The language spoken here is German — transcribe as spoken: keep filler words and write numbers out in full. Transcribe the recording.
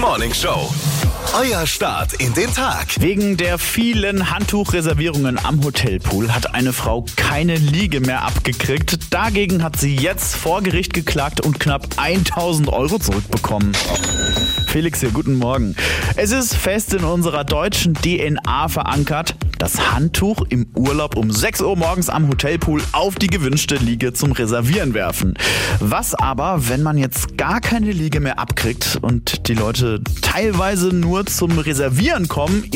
Morning Show. Euer Start in den Tag. Wegen der vielen Handtuchreservierungen am Hotelpool hat eine Frau keine Liege mehr abgekriegt. Dagegen hat sie jetzt vor Gericht geklagt und knapp tausend Euro zurückbekommen. Felix hier, guten Morgen. Es ist fest in unserer deutschen D N A verankert, das Handtuch im Urlaub um sechs Uhr morgens am Hotelpool auf die gewünschte Liege zum Reservieren werfen. Was aber, wenn man jetzt gar keine Liege mehr abkriegt und die Leute teilweise nur zum Reservieren kommen,